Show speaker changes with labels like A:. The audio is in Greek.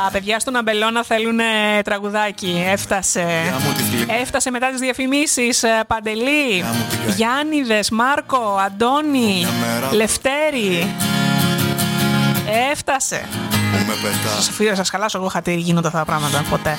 A: Τα παιδιά στον Αμπελώνα θέλουν τραγουδάκι. Έφτασε μετά τις διαφημίσεις. Παντελή, Γιάννηδες, Μάρκο, Αντώνη, Λευτέρη. Έφτασε. Σας χαλάσω εγώ χατήρι, γίνονται αυτά τα πράγματα ποτέ.